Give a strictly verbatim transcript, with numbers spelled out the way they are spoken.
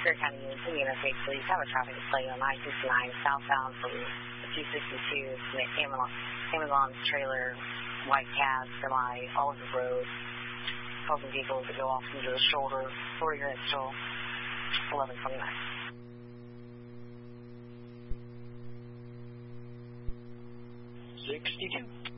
Greer County, Indiana, basically, you have a traffic study on I sixty-nine southbound from two sixty-two to the Amazon, Amazon's trailer, white cab, semi, Oliver Road, causing vehicles to go off into the shoulder, four units till eleven twenty-nine. sixty-two.